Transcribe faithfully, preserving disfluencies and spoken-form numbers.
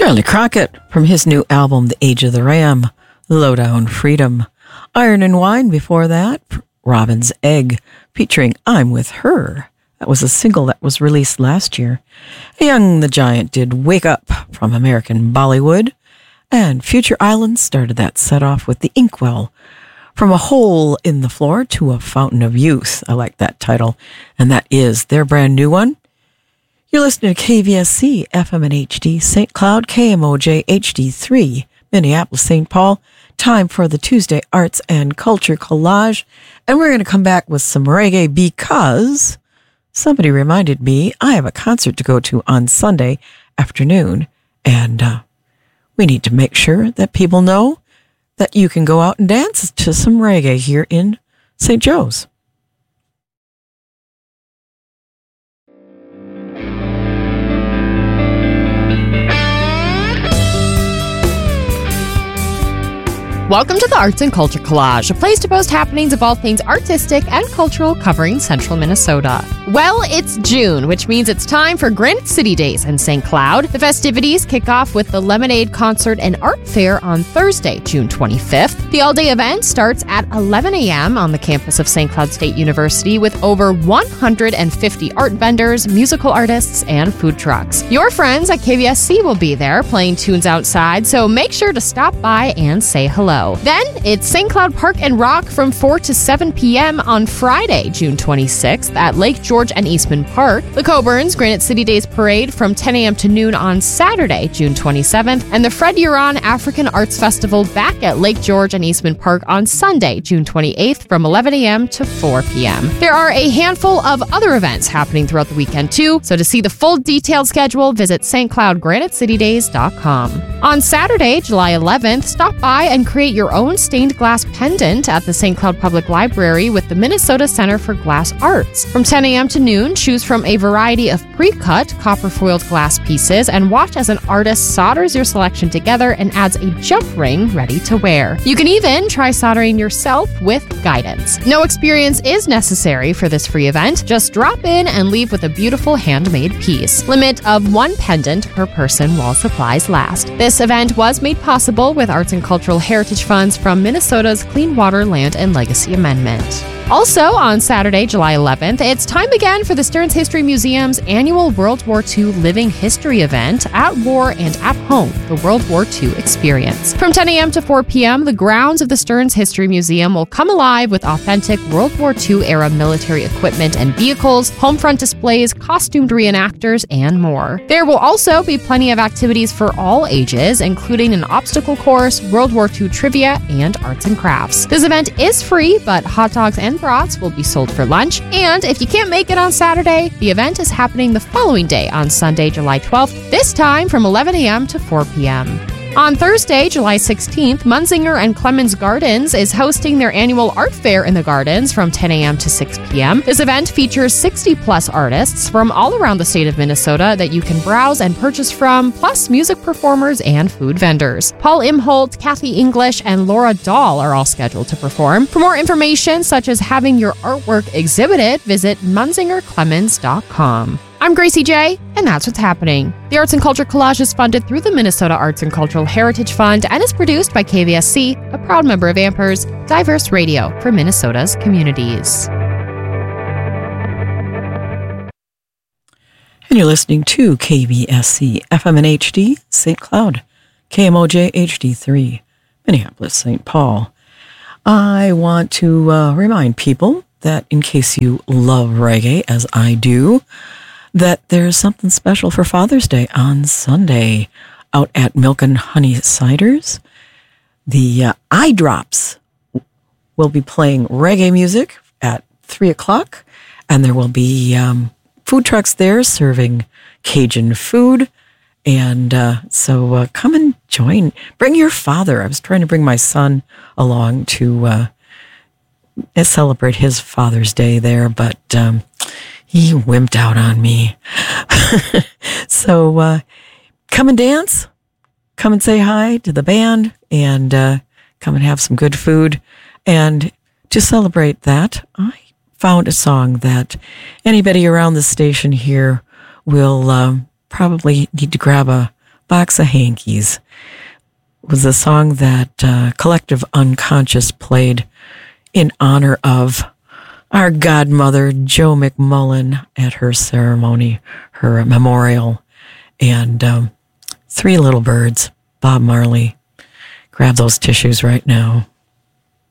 Charlie Crockett from his new album, The Age of the Ram, Lowdown Freedom. Iron and Wine before that, Robin's Egg, featuring I'm With Her. That was a single that was released last year. Young the Giant did Wake Up from American Bollywood. And Future Island started that set off with The Inkwell, From a Hole in the Floor to a Fountain of Youth. I like that title. And that is their brand new one. You're listening to K V S C, F M and H D, Saint Cloud, K M O J H D three, Minneapolis, Saint Paul. Time for the Tuesday Arts and Culture Collage. And we're going to come back with some reggae because somebody reminded me I have a concert to go to on Sunday afternoon. And uh, we need to make sure that people know that you can go out and dance to some reggae here in Saint Joe's. Welcome to the Arts and Culture Collage, a place to post happenings of all things artistic and cultural covering central Minnesota. Well, it's June, which means it's time for Granite City Days in Saint Cloud. The festivities kick off with the Lemonade Concert and Art Fair on Thursday, June twenty-fifth. The all-day event starts at eleven a.m. on the campus of Saint Cloud State University with over one hundred fifty art vendors, musical artists, and food trucks. Your friends at K V S C will be there playing tunes outside, so make sure to stop by and say hello. Then it's Saint Cloud Park and Rock from four to seven p.m. on Friday, June twenty-sixth at Lake George and Eastman Park. The Coburns Granite City Days Parade from ten a.m. to noon on Saturday, June twenty-seventh, and the Fred Huron African Arts Festival back at Lake George and Eastman Park on Sunday, June twenty-eighth from eleven a.m. to four p.m. There are a handful of other events happening throughout the weekend too, so to see the full detailed schedule, visit s t cloud granite city days dot com. On Saturday, July eleventh, stop by and create your own stained glass pendant at the Saint Cloud Public Library with the Minnesota Center for Glass Arts. From ten a.m. to noon, choose from a variety of pre-cut, copper-foiled glass pieces and watch as an artist solders your selection together and adds a jump ring ready to wear. You can even try soldering yourself with guidance. No experience is necessary for this free event. Just drop in and leave with a beautiful handmade piece. Limit of one pendant per person while supplies last. This event was made possible with Arts and Cultural Heritage funds from Minnesota's Clean Water, Land, and Legacy Amendment. Also, on Saturday, July eleventh, it's time again for the Stearns History Museum's annual World War Two Living History event, At War and at Home, the World War Two Experience. From ten a.m. to four p.m., the grounds of the Stearns History Museum will come alive with authentic World War Two era military equipment and vehicles, home front displays, costumed reenactors, and more. There will also be plenty of activities for all ages, including an obstacle course, World War Two trivia, and arts and crafts. This event is free, but hot dogs and brats will be sold for lunch. And if you can't make it on Saturday, the event is happening the following day on Sunday, July twelfth, this time from eleven a.m. to four p.m. On Thursday, July sixteenth, Munzinger and Clemens Gardens is hosting their annual art fair in the gardens from ten a.m. to six p.m. This event features sixty plus artists from all around the state of Minnesota that you can browse and purchase from, plus music performers and food vendors. Paul Imholt, Kathy English, and Laura Dahl are all scheduled to perform. For more information, such as having your artwork exhibited, visit munzinger clemens dot com. I'm Gracie J, and that's what's happening. The Arts and Culture Collage is funded through the Minnesota Arts and Cultural Heritage Fund and is produced by K V S C, a proud member of Ampers, diverse radio for Minnesota's communities. And you're listening to K V S C, F M and H D, Saint Cloud, K M O J H D three, Minneapolis, Saint Paul. I want to uh, remind people that in case you love reggae, as I do, that there's something special for Father's Day on Sunday out at Milk and Honey Ciders. The uh, Eye Drops will be playing reggae music at three o'clock, and there will be um, food trucks there serving Cajun food. And uh, so uh, come and join. Bring your father. I was trying to bring my son along to uh, celebrate his Father's Day there, but um, he wimped out on me. So uh, come and dance. Come and say hi to the band, and uh, come and have some good food. And to celebrate that, I found a song that anybody around the station here will um, probably need to grab a Box of Hankies was the song that uh, Collective Unconscious played in honor of our godmother, Jo McMullen, at her ceremony, her memorial. And um, Three Little Birds, Bob Marley. Grab those tissues right now.